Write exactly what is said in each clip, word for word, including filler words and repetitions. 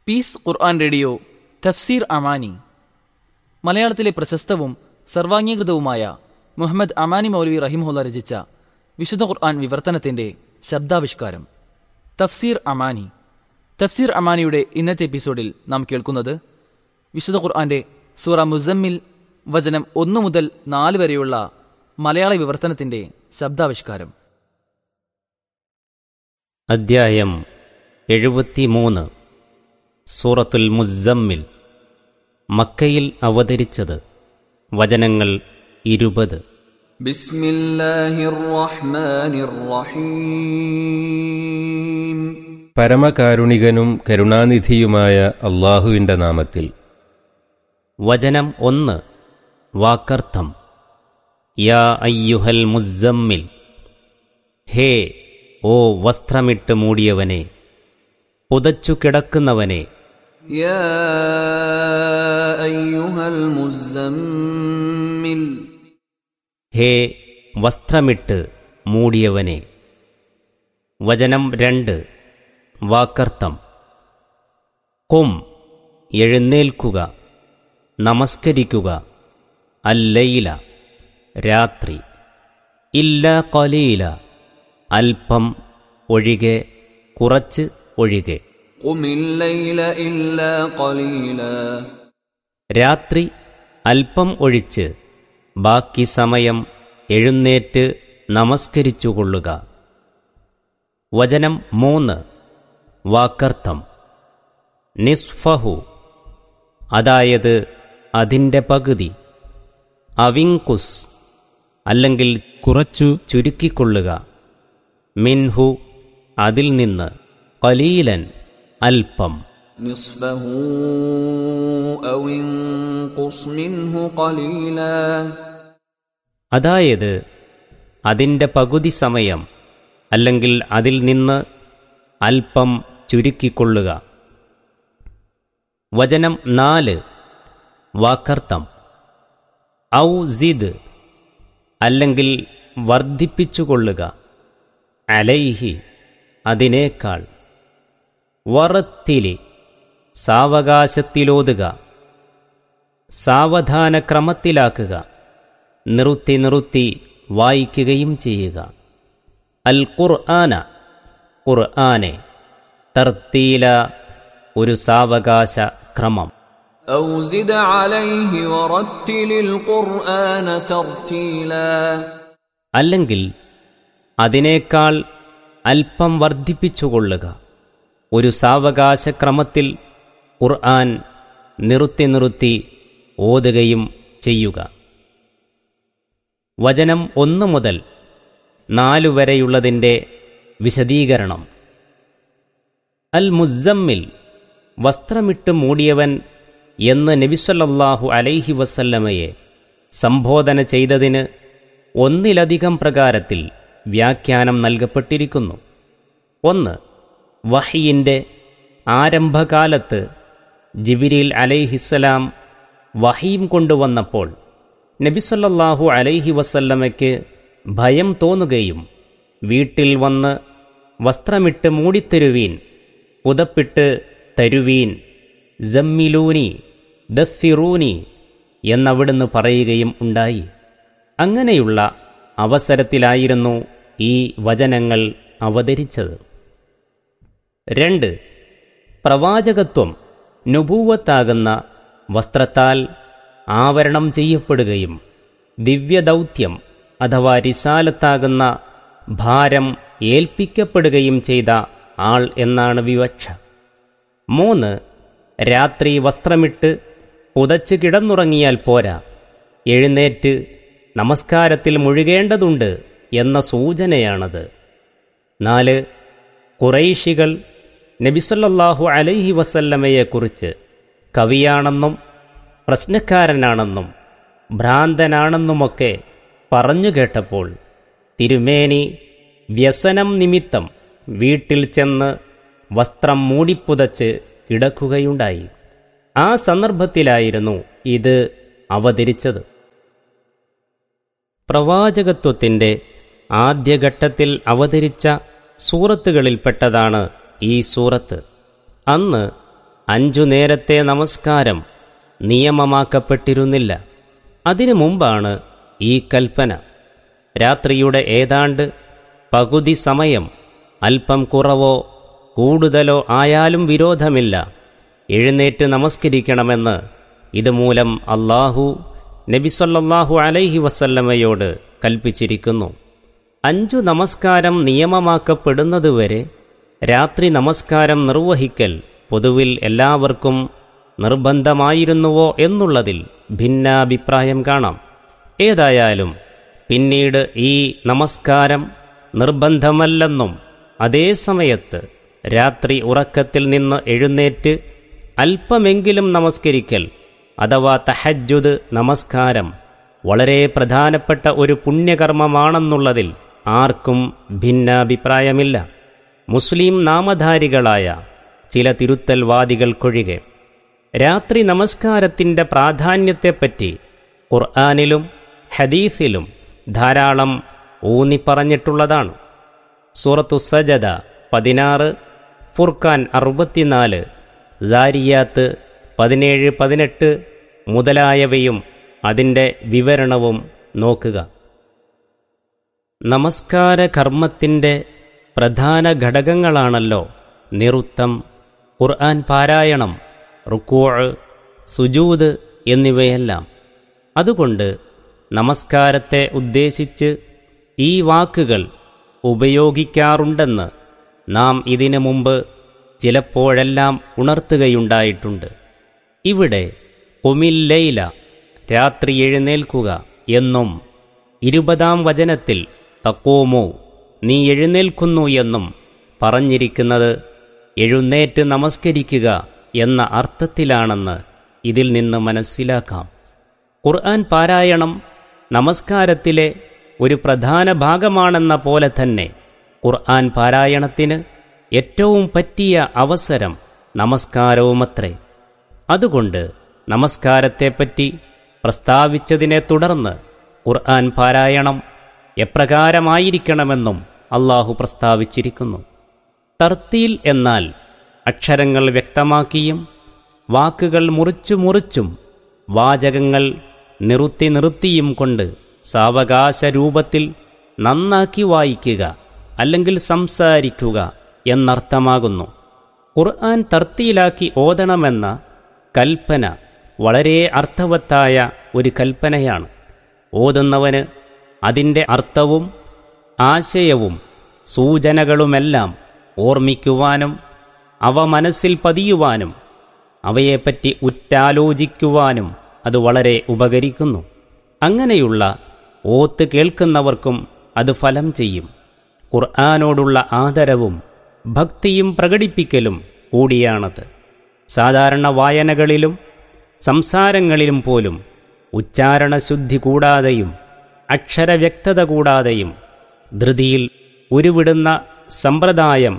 Piece ഖുർആൻ radio തഫ്സീർ അമാനി. മലയാളത്തിലെ പ്രശസ്തവും സർവാംഗീകൃതവുമായ മുഹമ്മദ് അമാനി മൗലവി റഹിമഹുല്ല രചിച്ച വിശുദ്ധ ഖുർആൻ വിവർത്തനത്തിന്റെ ശബ്ദാവിഷ്കാരം തഫ്സീർ അമാനി. തഫ്സീർ അമാനിയുടെ ഇന്നത്തെ എപ്പിസോഡിൽ നാം കേൾക്കുന്നത് വിശുദ്ധ ഖുർആന്റെ സൂറ മുസമ്മിൽ വചനം ഒന്നു മുതൽ നാല് വരെയുള്ള മലയാള വിവർത്തനത്തിന്റെ ശബ്ദാവിഷ്കാരം. അദ്ധ്യായം എഴുപത്തിമൂന്ന്. സൂറത്തുൽ മുസമ്മിൽ. മക്കയിൽ അവതരിച്ചത്. വചനങ്ങൾ ഇരുപത്. ബിസ്മില്ലാഹിർ റഹ്മാനിർ റഹീം. പരമകാരുണികനും കരുണാനിധിയുമായ അല്ലാഹുവിന്റെ നാമത്തിൽ. വചനം ഒന്ന്. വാക്കർത്ഥം. യാ അയ്യുഹൽ മുസമ്മിൽ. ഹേ, ഓ വസ്ത്രമിട്ട് മൂടിയവനെ, പുതച്ചു കിടക്കുന്നവനെ. യാ അയ്യുഹൽ മുസമ്മിൽ. ഹേ, വസ്ത്രമിട്ട് മൂടിയവനെ. വചനം രണ്ട്. വാക്കർത്ഥം. ഖും, എഴുന്നേൽക്കുക, നമസ്കരിക്കുക. അല്ലൈല, രാത്രി. ഇല്ല ഖലീല, അല്പം ഒഴികെ, കുറച്ച് ഒഴികെ. ഖുമിൽ ലൈല ഇല്ലാ ഖലീല. രാത്രി അല്പം ഒഴിച്ച് ബാക്കി സമയം എഴുന്നേറ്റ് നമസ്കരിച്ചുകൊള്ളുക. വചനം മൂന്ന്. വാക്കർത്ഥം. നിസ്ഫഹു, അതായത് അതിൻ്റെ പകുതി. അവിങ്കുസ്, അല്ലെങ്കിൽ കുറച്ചു ചുരുക്കിക്കൊള്ളുക. മിൻഹു, അതിൽ നിന്ന്. ഖലീലൻ, അല്പം. നിസ്ഫഹു ഔ ഇൻഖുസ് മിൻഹു ഖലീലാ. അതായത് അതിൻ്റെ പകുതി സമയം, അല്ലെങ്കിൽ അതിൽ നിന്ന് അല്പം ചുരുക്കിക്കൊള്ളുക. വചനം നാല്. വാക്കർത്ഥം. ഔ സിദ്, അല്ലെങ്കിൽ വർദ്ധിപ്പിച്ചുകൊള്ളുക. അലൈഹി, അതിനേക്കാൾ. വറത്തിലി, സാവകാശത്തിലോതുക, സാവധാനക്രമത്തിലാക്കുക, നിറുത്തി നിറുത്തി വായിക്കുകയും ചെയ്യുക. അൽ ഖുർആന, ഖുർആനെ. തർത്തീല, ഒരു സാവകാശ ക്രമം. ഔ സിദ് അലൈഹി വറത്തിലിൽ ഖുർആന തർത്തീലാ. അല്ലെങ്കിൽ അതിനേക്കാൾ അല്പം വർദ്ധിപ്പിച്ചുകൊള്ളുക. ഒരു സാവകാശക്രമത്തിൽ ഖുർആൻ നിറുത്തി നിറുത്തി ഓതുകയും ചെയ്യുക. വചനം ഒന്ന് മുതൽ നാലു വരെയുള്ളതിൻ്റെ വിശദീകരണം. അൽ മുസമ്മിൽ, വസ്ത്രമിട്ട് മൂടിയവൻ എന്ന് നബി സല്ലല്ലാഹു അലൈഹി വസല്ലമയെ സംബോധന ചെയ്തതിന് ഒന്നിലധികം പ്രകാരത്തിൽ വ്യാഖ്യാനം നൽകപ്പെട്ടിരിക്കുന്നു. ഒന്ന്, വഹിയിൻ്റെ ആരംഭകാലത്ത് ജിബ്രീൽ അലൈഹിസ്സലാം വഹീം കൊണ്ടുവന്നപ്പോൾ നബി സല്ലല്ലാഹു അലൈഹി വസല്ലമയ്ക്ക് ഭയം തോന്നുകയും വീട്ടിൽ വന്ന് വസ്ത്രമിട്ട് മൂടിത്തരുവീൻ, പുതപ്പിട്ട് തരുവീൻ, ജമ്മിലൂനി ദഫിറൂനി എന്നവിടുന്ന് പറയുകയും ഉണ്ടായി. അങ്ങനെയുള്ള അവസരത്തിലായിരുന്നു ഈ വചനങ്ങൾ അവതരിച്ചത്. രണ്ട്, പ്രവാചകത്വം നുബൂവത്താകുന്ന വസ്ത്രത്താൽ ആവരണം ചെയ്യപ്പെടുകയും ദിവ്യദൗത്യം അഥവാ റിസാലത്താകുന്ന ഭാരം ഏൽപ്പിക്കപ്പെടുകയും ചെയ്ത ആൾ എന്നാണ് വിവക്ഷ. മൂന്ന്, രാത്രി വസ്ത്രമിട്ട് പുതച്ച് കിടന്നുറങ്ങിയാൽ പോരാ, എഴുന്നേറ്റ് നമസ്കാരത്തിൽ മുഴുകേണ്ടതുണ്ട് എന്ന സൂചനയാണത്. നാല്, ഖുറൈശികൾ നബി സല്ലല്ലാഹു അലൈഹി വസല്ലമയെക്കുറിച്ച് കവിയാണെന്നും പ്രശ്നക്കാരനാണെന്നും ഭ്രാന്തനാണെന്നുമൊക്കെ പറഞ്ഞു കേട്ടപ്പോൾ തിരുമേനി വ്യസനം നിമിത്തം വീട്ടിൽ ചെന്ന് വസ്ത്രം മൂടിപ്പുതച്ച് കിടക്കുകയുണ്ടായി. ആ സന്ദർഭത്തിലായിരുന്നു ഇത് അവതരിച്ചത്. പ്രവാചകത്വത്തിൻ്റെ ആദ്യഘട്ടത്തിൽ അവതരിച്ച സൂറത്തുകളിൽപ്പെട്ടതാണ് ഈ സൂറത്ത്. അന്ന് അഞ്ചു നേരത്തെ നമസ്കാരം നിയമമാക്കപ്പെട്ടിരുന്നില്ല. അതിനു മുമ്പാണ് ഈ കൽപ്പന. രാത്രിയുടെ ഏതാണ്ട് പകുതി സമയം അല്പം കുറവോ കൂടുതലോ ആയാലും വിരോധമില്ല, എഴുന്നേറ്റ് നമസ്കരിക്കണമെന്ന് ഇതുമൂലം അല്ലാഹു നബി സല്ലല്ലാഹു അലൈഹി വസല്ലമയോട് കൽപ്പിച്ചിരിക്കുന്നു. അഞ്ചു നമസ്കാരം നിയമമാക്കപ്പെടുന്നതുവരെ രാത്രി നമസ്കാരം നിർവഹിക്കൽ പൊതുവിൽ എല്ലാവർക്കും നിർബന്ധമായിരുന്നുവോ എന്നുള്ളതിൽ ഭിന്നാഭിപ്രായം കാണാം. ഏതായാലും പിന്നീട് ഈ നമസ്കാരം നിർബന്ധമല്ലെന്നും അതേ സമയത്ത് രാത്രി ഉറക്കത്തിൽ നിന്ന് എഴുന്നേറ്റ് അല്പമെങ്കിലും നമസ്കരിക്കൽ അഥവാ തഹജ്ജുദ് നമസ്കാരം വളരെ പ്രധാനപ്പെട്ട ഒരു പുണ്യകർമ്മമാണെന്നുള്ളതിൽ ആർക്കും ഭിന്നാഭിപ്രായമില്ല, മുസ്ലിം നാമധാരികളായ ചില തിരുത്തൽവാദികൾക്കൊഴികെ. രാത്രി നമസ്കാരത്തിൻ്റെ പ്രാധാന്യത്തെപ്പറ്റി ഖുർആനിലും ഹദീസിലും ധാരാളം ഊന്നിപ്പറഞ്ഞിട്ടുള്ളതാണ്. സൂറത്തു സജദ പതിനാറ്, ഫുർഖാൻ അറുപത്തിനാല്, ദാരിയാത്ത് പതിനേഴ് പതിനെട്ട് മുതലായവയും അതിൻ്റെ വിവരണവും നോക്കുക. നമസ്കാര കർമ്മത്തിൻ്റെ പ്രധാന ഘടകങ്ങളാണല്ലോ നിറുത്തം, ഖുർആൻ പാരായണം, റുക്കൂഅ്, സുജൂദ് എന്നിവയെല്ലാം. അതുകൊണ്ട് നമസ്കാരത്തെ ഉദ്ദേശിച്ച് ഈ വാക്കുകൾ ഉപയോഗിക്കാറുണ്ടെന്ന് നാം ഇതിനു മുമ്പ് ചിലപ്പോഴെല്ലാം ഉണർത്തുകയുണ്ടായിട്ടുണ്ട്. ഇവിടെ ഖുമിൽ ലൈല, രാത്രി എഴുന്നേൽക്കുക എന്നും ഇരുപതാം വചനത്തിൽ തഖൂമു, നീ എഴുന്നേൽക്കുന്നു എന്നും പറഞ്ഞിരിക്കുന്നത് എഴുന്നേറ്റ് നമസ്കരിക്കുക എന്ന അർത്ഥത്തിലാണെന്ന് ഇതിൽ നിന്ന് മനസ്സിലാക്കാം. ഖുർആൻ പാരായണം നമസ്കാരത്തിലെ ഒരു പ്രധാന ഭാഗമാണെന്ന പോലെ തന്നെ ഖുർആൻ പാരായണത്തിന് ഏറ്റവും പറ്റിയ അവസരം നമസ്കാരവുമത്രേ. അതുകൊണ്ട് നമസ്കാരത്തെപ്പറ്റി പ്രസ്താവിച്ചതിനെ തുടർന്ന് ഖുർആൻ പാരായണം എപ്രകാരമായിരിക്കണമെന്നും അല്ലാഹു പ്രസ്താവിച്ചിരിക്കുന്നു. തർത്തീൽ എന്നാൽ അക്ഷരങ്ങൾ വ്യക്തമാക്കിയും വാക്കുകൾ മുറിച്ചു മുറിച്ചും വാചകങ്ങൾ നിറുത്തി നിർത്തിയും കൊണ്ട് സാവകാശ രൂപത്തിൽ നന്നാക്കി വായിക്കുക അല്ലെങ്കിൽ സംസാരിക്കുക എന്നർത്ഥമാകുന്നു. ഖുർആൻ തർത്തീലാക്കി ഓതണമെന്ന കൽപ്പന വളരെ അർത്ഥവത്തായ ഒരു കൽപ്പനയാണ്. ഓതുന്നവന് അതിൻ്റെ അർത്ഥവും ആശയവും സൂചനകളുമെല്ലാം ഓർമ്മിക്കുവാനും അവ മനസ്സിൽ പതിയുവാനും അവയെപ്പറ്റി ഉറ്റാലോചിക്കുവാനും അത് വളരെ ഉപകരിക്കുന്നു. അങ്ങനെയുള്ള ഓത്ത് കേൾക്കുന്നവർക്കും അത് ഫലം ചെയ്യും. ഖുർആനോടുള്ള ആദരവും ഭക്തിയും പ്രകടിപ്പിക്കലും കൂടിയാണത്. സാധാരണ വായനകളിലും സംസാരങ്ങളിലും പോലും ഉച്ചാരണശുദ്ധി കൂടാതെയും അക്ഷരവ്യക്തത കൂടാതെയും ധൃതിയിൽ ഉരുവിടുന്ന സമ്പ്രദായം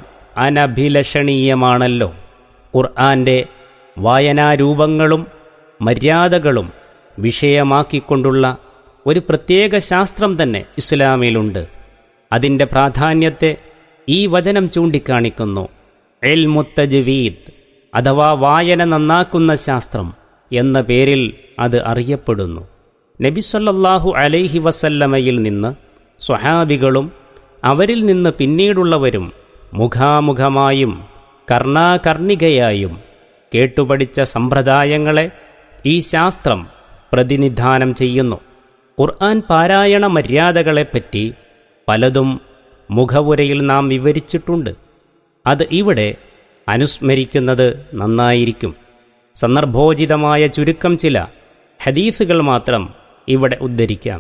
അനഭിലഷണീയമാണല്ലോ. ഖുർആന്റെ വായനാരൂപങ്ങളും മര്യാദകളും വിഷയമാക്കിക്കൊണ്ടുള്ള ഒരു പ്രത്യേക ശാസ്ത്രം തന്നെ ഇസ്ലാമിലുണ്ട്. അതിൻ്റെ പ്രാധാന്യത്തെ ഈ വചനം ചൂണ്ടിക്കാണിക്കുന്നു. ഇൽമുത്ത് തജ്വീദ് അഥവാ വായന നന്നാക്കുന്ന ശാസ്ത്രം എന്ന പേരിൽ അത് അറിയപ്പെടുന്നു. നബി സല്ലല്ലാഹു അലൈഹി വസല്ലമയിൽ നിന്ന് സ്വഹാബികളും അവരിൽ നിന്ന് പിന്നീടുള്ളവരും മുഖാമുഖമായും കർണാകർണികയായും കേട്ടുപഠിച്ച സമ്പ്രദായങ്ങളെ ഈ ശാസ്ത്രം പ്രതിനിധാനം ചെയ്യുന്നു. ഖുർആൻ പാരായണ മര്യാദകളെപ്പറ്റി പലതും മുഖവുരയിൽ നാം വിവരിച്ചിട്ടുണ്ട്. അത് ഇവിടെ അനുസ്മരിക്കുന്നത് നന്നായിരിക്കും. സന്ദർഭോചിതമായ ചുരുക്കം ചില ഹദീസുകൾ മാത്രം ഇവിടെ ഉദ്ധരിക്കാം.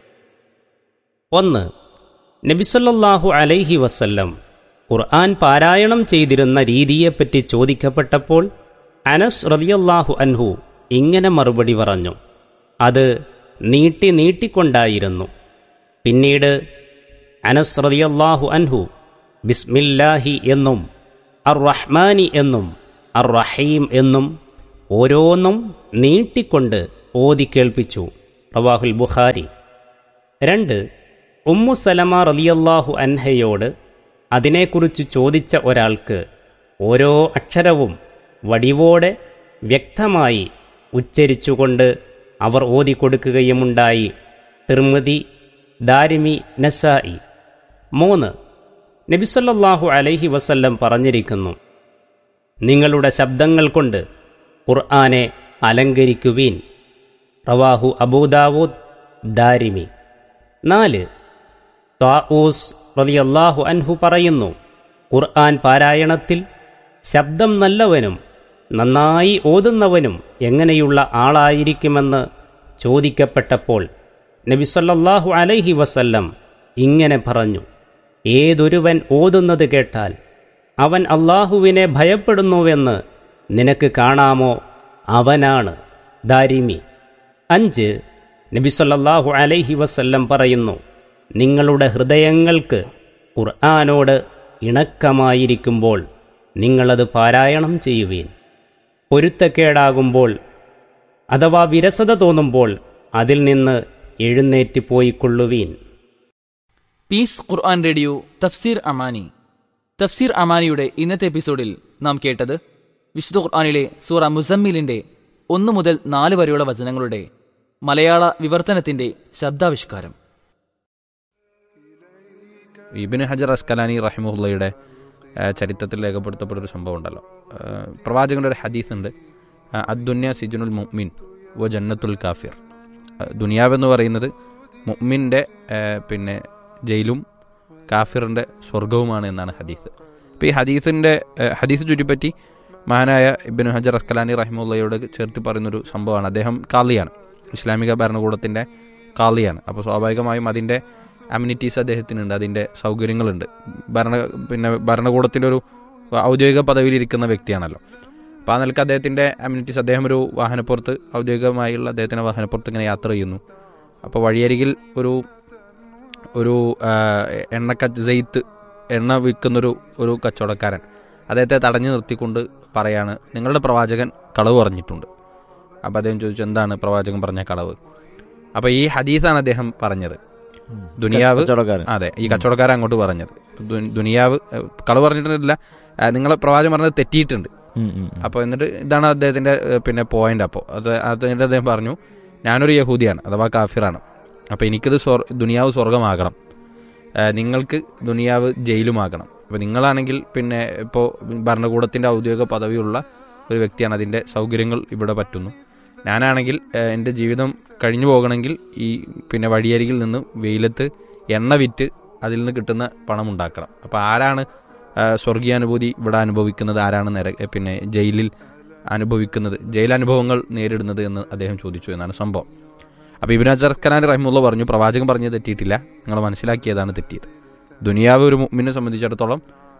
ഒന്ന്, നബി സല്ലല്ലാഹു അലൈഹി വസല്ലം ഖുർആൻ പാരായണം ചെയ്തിരുന്ന രീതിയെപ്പറ്റി ചോദിക്കപ്പെട്ടപ്പോൾ അനസ് റളിയല്ലാഹു അൻഹു ഇങ്ങനെ മറുപടി പറഞ്ഞു: അത് നീട്ടി നീട്ടിക്കൊണ്ടായിരുന്നു. പിന്നീട് അനസ് റളിയല്ലാഹു അൻഹു ബിസ്മില്ലാഹി എന്നും അർ റഹ്മാനി എന്നും അർ റഹീം എന്നും ഓരോന്നും നീട്ടിക്കൊണ്ട് ഓതി കേൾപ്പിച്ചു. റവാഹുൽ ബുഖാരി. രണ്ട്, ഉമ്മു സലമ റളിയല്ലാഹു അൻഹയോട് അതിനെക്കുറിച്ച് ചോദിച്ച ഒരാൾക്ക് ഓരോ അക്ഷരവും വടിവോടെ വ്യക്തമായി ഉച്ചരിച്ചുകൊണ്ട് അവർ ഓതിക്കൊടുക്കുകയുമുണ്ടായി. തിർമിദി, ദാരിമി, നസായി. മൂന്ന്, നബി സല്ലല്ലാഹു അലൈഹി വസല്ലം പറഞ്ഞിരിക്കുന്നു, നിങ്ങളുടെ ശബ്ദങ്ങൾ കൊണ്ട് ഖുർആനെ അലങ്കരിക്കുവീൻ. റവാഹു അബൂദാവൂദ്, ദാരിമി. നാല്, ത്വാഊസ് റളിയല്ലാഹു അൻഹു പറയുന്നു, ഖുർആൻ പാരായണത്തിൽ ശബ്ദം നല്ലവനും നന്നായി ഓതുന്നവനും എങ്ങനെയുള്ള ആളായിരിക്കുമെന്ന് ചോദിക്കപ്പെട്ടപ്പോൾ നബി സല്ലല്ലാഹു അലൈഹി വസല്ലം ഇങ്ങനെ പറഞ്ഞു, ഏതൊരുവൻ ഓതുന്നത് കേട്ടാൽ അവൻ അല്ലാഹുവിനെ ഭയപ്പെടുന്നുവെന്ന് നിനക്ക് കാണാമോ, അവനാണ്. ദാരിമി. അഞ്ച്, നബി സല്ലല്ലാഹു അലൈഹി വസല്ലം പറയുന്നു, നിങ്ങളുടെ ഹൃദയങ്ങൾക്ക് ഖുർആനോട് ഇണക്കമായിരിക്കുമ്പോൾ നിങ്ങളത് പാരായണം ചെയ്യുവീൻ. പൊരുത്തക്കേടാകുമ്പോൾ അഥവാ വിരസത തോന്നുമ്പോൾ അതിൽ നിന്ന് എഴുന്നേറ്റ് പോയിക്കൊള്ളുവീൻ. പീസ് ഖുർആൻ റേഡിയോ തഫ്സീർ അമാനി. തഫ്സീർ അമാനിയുടെ ഇന്നത്തെ എപ്പിസോഡിൽ നാം കേട്ടത് വിശുദ്ധ ഖുർആനിലെ സൂറ മുസമ്മിലിന്റെ ഒന്നു മുതൽ നാല് വരെയുള്ള വചനങ്ങളുടെ മലയാള വിവർത്തനത്തിന്റെ ശബ്ദാവിഷ്കാരം. ഇബ്നു ഹജർ അസ്കലാനി റഹിമഹുള്ളയുടെ ചരിത്രത്തിൽ രേഖപ്പെടുത്തപ്പെട്ടൊരു സംഭവം ഉണ്ടല്ലോ. പ്രവാചകന്റെ ഒരു ഹദീസ് ഉണ്ട്, അദ്ദുന്യ സിജുനുൽ മുഅ്മിൻ വ ജന്നത്തുൽ കാഫിർ. ദുനിയാവെന്ന് പറയുന്നത് മുഅ്മിൻ്റെ പിന്നെ ജയിലും കാഫിറിൻ്റെ സ്വർഗവുമാണ് എന്നാണ് ഹദീസ്. അപ്പോൾ ഈ ഹദീസിൻ്റെ ഹദീസ് ചുറ്റിപ്പറ്റി മഹാനായ ഇബ്നു ഹജർ അസ്കലാനി റഹിമഹുള്ളയോട് ചേർത്ത് പറയുന്നൊരു സംഭവമാണ്. അദ്ദേഹം കാളിയാണ്, ഇസ്ലാമിക ഭരണകൂടത്തിൻ്റെ കാളിയാണ്. അപ്പോൾ സ്വാഭാവികമായും അതിൻ്റെ അമ്യൂണിറ്റീസ് അദ്ദേഹത്തിനുണ്ട്, അതിൻ്റെ സൗകര്യങ്ങളുണ്ട്. ഭരണ പിന്നെ ഭരണകൂടത്തിൻ്റെ ഒരു ഔദ്യോഗിക പദവിയിലിരിക്കുന്ന വ്യക്തിയാണല്ലോ. അപ്പോൾ ആ നിലക്ക് അദ്ദേഹത്തിൻ്റെ അമ്യൂണിറ്റീസ്, അദ്ദേഹം ഒരു വാഹനപ്പുറത്ത് ഔദ്യോഗികമായുള്ള അദ്ദേഹത്തിൻ്റെ വാഹനപ്പുറത്ത് ഇങ്ങനെ യാത്ര ചെയ്യുന്നു. അപ്പോൾ വഴിയരികിൽ ഒരു ഒരു എണ്ണക്ക ജെയ്ത്ത് എണ്ണ വിൽക്കുന്നൊരു ഒരു കച്ചവടക്കാരൻ അദ്ദേഹത്തെ തടഞ്ഞു നിർത്തിക്കൊണ്ട് പറയാണ്, നിങ്ങളുടെ പ്രവാചകൻ കളവ് പറഞ്ഞിട്ടുണ്ട്. അപ്പോൾ അദ്ദേഹം ചോദിച്ചു, എന്താണ് പ്രവാചകൻ പറഞ്ഞ കളവ്? അപ്പോൾ ഈ ഹദീസാണ് അദ്ദേഹം പറഞ്ഞത്. ദുനിയാവ്, അതെ, ഈ കച്ചവടക്കാരൻ അങ്ങോട്ട് പറഞ്ഞത് ദുനിയാവ് കളവ് പറഞ്ഞിട്ടില്ല, നിങ്ങളെ പ്രവാചകൻ പറഞ്ഞത് തെറ്റിയിട്ടുണ്ട്. അപ്പോൾ എന്നിട്ട് ഇതാണ് അദ്ദേഹത്തിൻ്റെ പിന്നെ പോയിന്റ്. അപ്പോൾ അത് അതിൻ്റെ അദ്ദേഹം പറഞ്ഞു, ഞാനൊരു യഹൂദിയാണ് അഥവാ കാഫിറാണ്. അപ്പോൾ എനിക്കിത് സ്വർ ദുനിയാവ് സ്വർഗമാകണം, നിങ്ങൾക്ക് ദുനിയാവ് ജയിലുമാകണം. അപ്പോൾ നിങ്ങളാണെങ്കിൽ പിന്നെ ഇപ്പോൾ ഭരണകൂടത്തിൻ്റെ ഔദ്യോഗിക പദവിയുള്ള ഒരു വ്യക്തിയാണ്, അതിൻ്റെ സൗകര്യങ്ങൾ ഇവിടെ പറ്റുന്നു. ഞാനാണെങ്കിൽ എൻ്റെ ജീവിതം കഴിഞ്ഞു പോകണമെങ്കിൽ ഈ പിന്നെ വഴിയരികിൽ നിന്ന് വെയിലത്ത് എണ്ണ വിറ്റ് അതിൽ നിന്ന് കിട്ടുന്ന പണം ഉണ്ടാക്കണം. അപ്പോൾ ആരാണ് സ്വർഗീയാനുഭൂതി ഇവിടെ അനുഭവിക്കുന്നത്, ആരാണ് നിര പിന്നെ ജയിലിൽ അനുഭവിക്കുന്നത്, ജയിലനുഭവങ്ങൾ നേരിടുന്നത് എന്ന് അദ്ദേഹം ചോദിച്ചു എന്നാണ് സംഭവം. അപ്പോൾ ഇബ്നു ഹജർ അസ്കലാനി റഹിമഹുള്ള പറഞ്ഞു, പ്രവാചകൻ പറഞ്ഞത് തെറ്റിയിട്ടില്ല, നിങ്ങൾ മനസ്സിലാക്കിയതാണ് തെറ്റിയത്. ദുനിയാവ് ഒരു മുഅ്മിനെ സംബന്ധിച്ചിടത്തോളം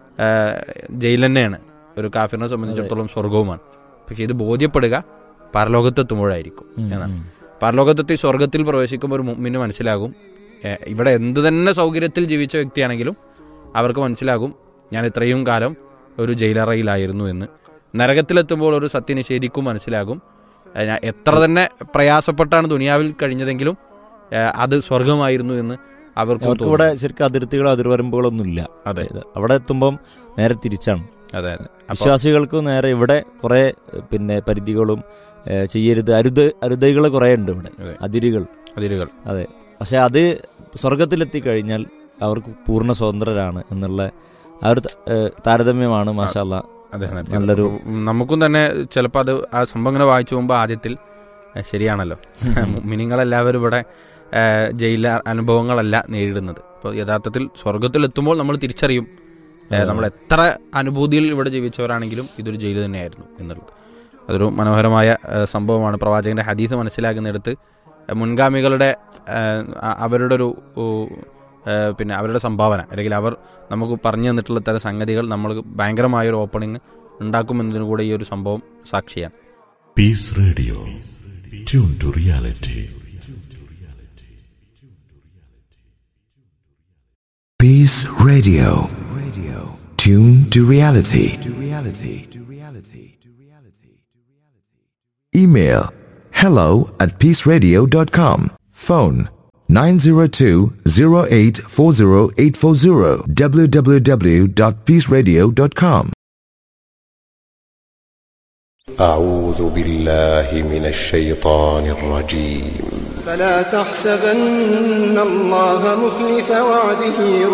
ജയിൽ തന്നെയാണ്, ഒരു കാഫിറിനെ സംബന്ധിച്ചിടത്തോളം സ്വർഗവുമാണ്. പക്ഷേ ഇത് ബോധ്യപ്പെടുക പരലോകത്തെത്തുമ്പോഴായിരിക്കും എന്നാണ്. പരലോകത്തെത്തി സ്വർഗത്തിൽ പ്രവേശിക്കുമ്പോൾ ഒരു മുഅ്മിന് മനസ്സിലാകും, ഇവിടെ എന്ത് തന്നെ സൗകര്യത്തിൽ ജീവിച്ച വ്യക്തിയാണെങ്കിലും അവർക്ക് മനസ്സിലാകും ഞാൻ ഇത്രയും കാലം ഒരു ജയിലറയിലായിരുന്നു എന്ന്. നരകത്തിലെത്തുമ്പോൾ ഒരു സത്യനിഷേധിക്കും മനസ്സിലാകും, ഞാൻ എത്ര തന്നെ പ്രയാസപ്പെട്ടാണ് ദുനിയാവിൽ കഴിഞ്ഞതെങ്കിലും അത് സ്വർഗമായിരുന്നു എന്ന് അവർക്ക്. ഇവിടെ ശരിക്കും അതിർത്തികളോ അതിർവരമ്പുകളൊന്നും ഇല്ല. അതെ, അവിടെ എത്തുമ്പം നേരെ തിരിച്ചാണ്. അതെ, വിശ്വാസികൾക്ക് നേരെ ഇവിടെ കുറെ പിന്നെ പരിധികളും ചെയ്യരുത്, അരുത് അരുതകൾ കുറെ ഉണ്ട് ഇവിടെ, അതിരുകൾ അതിരുകൾ അതെ. പക്ഷെ അത് സ്വർഗത്തിലെത്തി കഴിഞ്ഞാൽ അവർക്ക് പൂർണ്ണ സ്വതന്ത്രരാണ് എന്നുള്ള ആ ഒരു താരതമ്യമാണ് മാഷാ അല്ലാ. നല്ലൊരു നമുക്കും തന്നെ ചിലപ്പോൾ അത് ആ സംഭവം ഇങ്ങനെ വായിച്ചു പോകുമ്പോൾ ആദ്യത്തിൽ ശരിയാണല്ലോ, മിനിങ്ങളെല്ലാവരും ഇവിടെ ജയില അനുഭവങ്ങളല്ല നേരിടുന്നത്. അപ്പോൾ യഥാർത്ഥത്തിൽ സ്വർഗത്തിലെത്തുമ്പോൾ നമ്മൾ തിരിച്ചറിയും നമ്മൾ എത്ര അനുഭൂതിയിൽ ഇവിടെ ജീവിച്ചവരാണെങ്കിലും ഇതൊരു ജയിൽ തന്നെയായിരുന്നു എന്നുള്ളത്. അതൊരു മനോഹരമായ സംഭവമാണ്. പ്രവാചകന്റെ ഹദീസ് മനസ്സിലാക്കുന്നിടത്ത് മുൻഗാമികളുടെ അവരുടെ ഒരു പിന്നെ അവരുടെ സംഭാവന അല്ലെങ്കിൽ അവർ നമുക്ക് പറഞ്ഞു തന്നിട്ടുള്ള തരം സംഗതികൾ നമ്മൾ ഭയങ്കരമായൊരു ഓപ്പണിംഗ് ഉണ്ടാക്കുമെന്നതിന് കൂടെ ഈ ഒരു സംഭവം സാക്ഷിയാണ്. Piece radio, tune to reality. Peace Radio. Radio. Tune to reality. To reality. To reality. To reality. Email hello at peaceradio dot com. Phone nine zero two zero eight four zero eight four zero. w w w dot peaceradio dot com. أعوذ بالله من الشيطان الرجيم. فلا تحسبن الله مخلف وعده